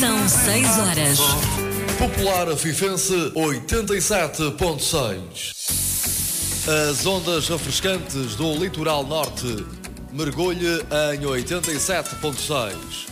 São 6 horas. Popular Afifense 87.6. As ondas refrescantes do litoral norte. Mergulhe em 87.6.